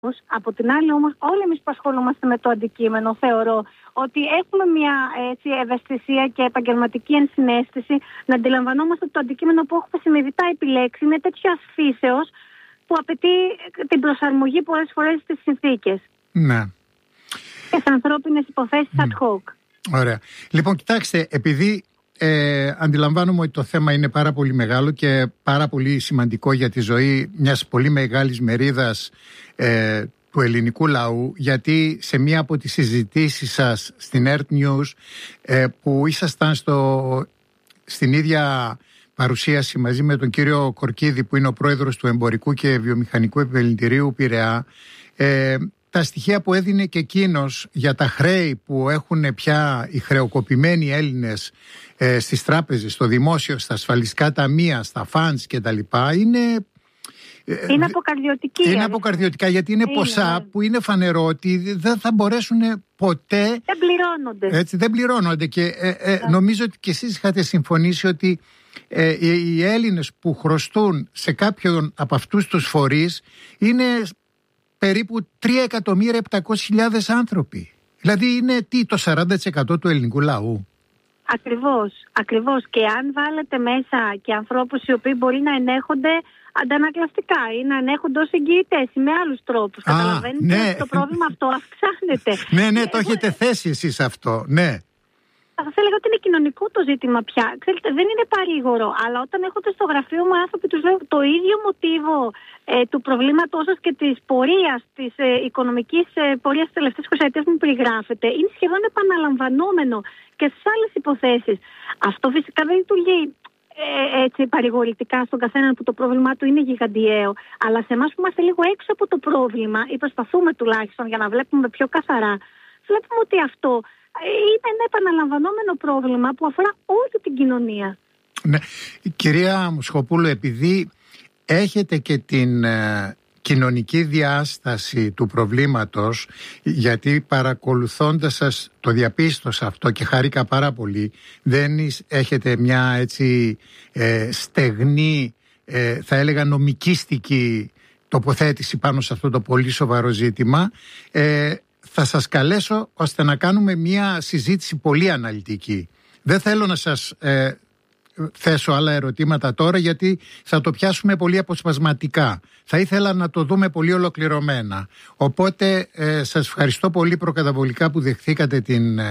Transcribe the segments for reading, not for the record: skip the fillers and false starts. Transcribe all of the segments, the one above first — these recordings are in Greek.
Από την άλλη όμως, όλοι εμείς που ασχολούμαστε με το αντικείμενο, θεωρώ ότι έχουμε μια ευαισθησία και επαγγελματική ενσυναίσθηση να αντιλαμβανόμαστε το αντικείμενο που έχουμε συνειδητά επιλέξει είναι τέτοια φύσεως που απαιτεί την προσαρμογή πολλές φορές στις συνθήκες. Ναι. Και σε ανθρώπινες υποθέσεις ad hoc. Ωραία. Λοιπόν, κοιτάξτε, επειδή αντιλαμβάνομαι ότι το θέμα είναι πάρα πολύ μεγάλο και πάρα πολύ σημαντικό για τη ζωή μιας πολύ μεγάλης μερίδας του ελληνικού λαού, γιατί σε μία από τις συζητήσεις σας στην Earth News που ήσασταν στην ίδια παρουσίαση μαζί με τον κύριο Κορκίδη, που είναι ο πρόεδρος του Εμπορικού και Βιομηχανικού Επιμελητηρίου Πειραιά, τα στοιχεία που έδινε και εκείνος για τα χρέη που έχουν πια οι χρεοκοπημένοι Έλληνες στις τράπεζες, στο δημόσιο, στα ασφαλιστικά ταμεία, στα funds κτλ. Είναι αποκαρδιωτική. Είναι αποκαρδιωτικά, γιατί είναι ποσά που είναι φανερό ότι δεν θα μπορέσουν ποτέ. Δεν πληρώνονται. Έτσι, δεν πληρώνονται. Και νομίζω ότι και εσείς είχατε συμφωνήσει ότι οι Έλληνες που χρωστούν σε κάποιον από αυτούς τους φορείς είναι περίπου 3.700.000 άνθρωποι. Δηλαδή είναι το 40% του ελληνικού λαού. Ακριβώς. Και αν βάλετε μέσα και ανθρώπους οι οποίοι μπορεί να ενέχονται αντανακλαστικά ή να ενέχονται ως εγγυητές ή με άλλους τρόπους. Καταλαβαίνετε ότι το πρόβλημα αυτό αυξάνεται. Ναι, το έχετε θέσει εσείς αυτό, ναι. Θα σας έλεγα ότι είναι κοινωνικό το ζήτημα πια. Ξέρετε, δεν είναι παρήγορο, αλλά όταν έρχονται στο γραφείο μου άνθρωποι τους λέω το ίδιο μοτίβο του προβλήματός σας και της πορείας, της οικονομικής πορείας της τελευταίας 20 που περιγράφεται, είναι σχεδόν επαναλαμβανόμενο και στις άλλες υποθέσεις. Αυτό φυσικά δεν λειτουργεί έτσι παρηγορητικά στον καθέναν που το πρόβλημά του είναι γιγαντιαίο, αλλά σε εμάς που είμαστε λίγο έξω από το πρόβλημα ή προσπαθούμε τουλάχιστον για να βλέπουμε πιο καθαρά, βλέπουμε ότι αυτό είναι ένα επαναλαμβανόμενο πρόβλημα που αφορά όλη την κοινωνία. Ναι. Κυρία Μουσχοπούλου, επειδή έχετε και την κοινωνική διάσταση του προβλήματος, γιατί παρακολουθώντας σας το διαπίστωσα αυτό και χάρηκα πάρα πολύ, δεν έχετε μια έτσι στεγνή, θα έλεγα νομικίστικη τοποθέτηση πάνω σε αυτό το πολύ σοβαρό ζήτημα, θα σας καλέσω ώστε να κάνουμε μια συζήτηση πολύ αναλυτική. Δεν θέλω να σας θέσω άλλα ερωτήματα τώρα, γιατί θα το πιάσουμε πολύ αποσπασματικά. Θα ήθελα να το δούμε πολύ ολοκληρωμένα. Οπότε σας ευχαριστώ πολύ προκαταβολικά που δεχθήκατε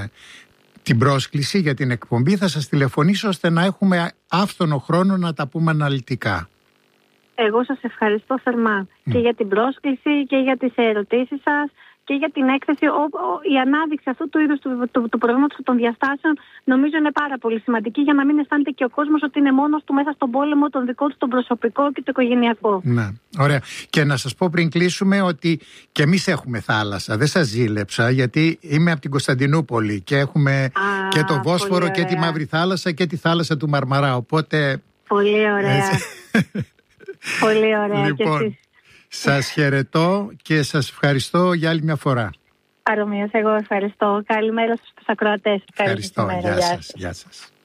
την πρόσκληση για την εκπομπή. Θα σας τηλεφωνήσω ώστε να έχουμε άφθονο χρόνο να τα πούμε αναλυτικά. Εγώ σας ευχαριστώ θερμά και για την πρόσκληση και για τις ερωτήσεις σας και για την έκθεση. Η ανάδειξη αυτού του είδους του προβλήματος των διαστάσεων νομίζω είναι πάρα πολύ σημαντική, για να μην αισθάνεται και ο κόσμος ότι είναι μόνος του μέσα στον πόλεμο, τον δικό του, τον προσωπικό και το οικογενειακό. Ναι, ωραία. Και να σας πω πριν κλείσουμε ότι και εμείς έχουμε θάλασσα. Δεν σας ζήλεψα, γιατί είμαι από την Κωνσταντινούπολη και έχουμε και το Βόσφορο και τη Μαύρη Θάλασσα και τη θάλασσα του Μαρμαρά. Οπότε. Πολύ ωραία. Πολύ ωραία. Λοιπόν, σας χαιρετώ και σας ευχαριστώ για άλλη μια φορά. Παρομοίως, εγώ ευχαριστώ. Καλημέρα στους ακροατές. Ευχαριστώ. Γεια σας.